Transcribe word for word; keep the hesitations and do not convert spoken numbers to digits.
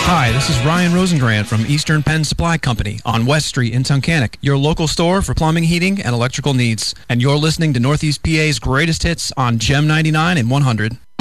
Hi, this is Ryan Rosengrant from Eastern Penn Supply Company on West Street in Tunkhannock, your local store for plumbing, heating, and electrical needs. And you're listening to Northeast P A's greatest hits on Gem ninety-nine and one hundred.